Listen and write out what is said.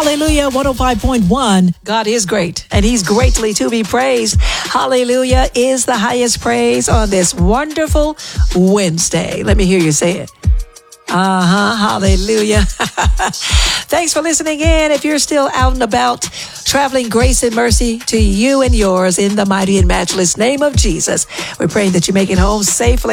Hallelujah. 105.1. God is great and he's greatly to be praised. Hallelujah is the highest praise on this wonderful Wednesday. Let me hear you say it. Hallelujah. Thanks for listening in. If you're still out and about, traveling, grace and mercy to you and yours in the mighty and matchless name of Jesus. We're praying that you make it home safely.